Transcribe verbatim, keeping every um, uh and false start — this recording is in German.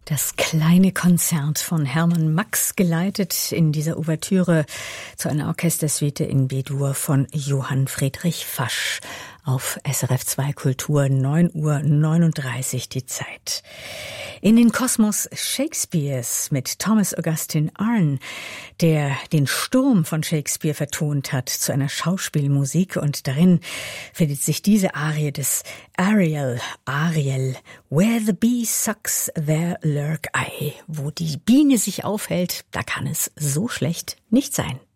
Das kleine Konzert von Hermann Max, geleitet in dieser Ouvertüre zu einer Orchestersuite in B-Dur von Johann Friedrich Fasch. Auf S R F zwei Kultur, neun Uhr neununddreißig die Zeit. In den Kosmos Shakespeares mit Thomas Augustine Arne, der den Sturm von Shakespeare vertont hat zu einer Schauspielmusik, und darin findet sich diese Arie des Ariel, Ariel, Where the bee sucks, there lurk I. Wo die Biene sich aufhält, da kann es so schlecht nicht sein.